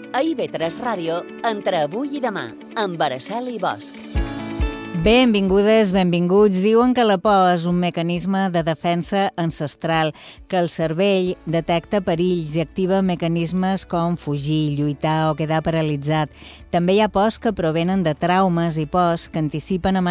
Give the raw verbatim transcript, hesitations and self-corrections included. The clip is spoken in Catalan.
A I V tres Ràdio, entre avui i demà, amb Araceli Bosch. Benvingudes, benvinguts. Diuen que la por és un mecanisme de defensa ancestral, que el cervell detecta perills i activa mecanismes com fugir, lluitar o quedar paralitzat. També hi ha pors que provenen de traumes i pors que anticipen amenaces